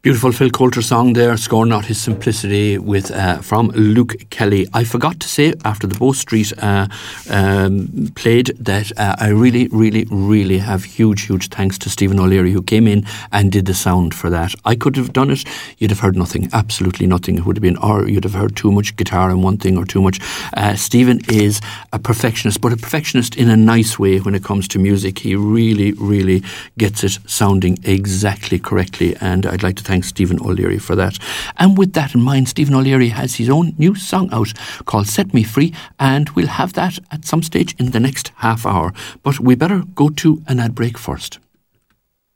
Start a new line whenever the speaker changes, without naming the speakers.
Beautiful Phil Coulter song there, Scorn Not His Simplicity, with from Luke Kelly. I forgot to say after the Bow Street played that I really have huge thanks to Stephen O'Leary, who came in and did the sound for that. I could have done it, you'd have heard nothing, absolutely nothing. It would have been, or you'd have heard too much guitar in one thing or too much. Stephen is a perfectionist, but a perfectionist in a nice way when it comes to music. He really gets it sounding exactly correctly, and I'd like to thank Stephen O'Leary for that. And with that in mind, Stephen O'Leary has his own new song out called Set Me Free, and we'll have that at some stage in the next half hour. But we better go to an ad break first.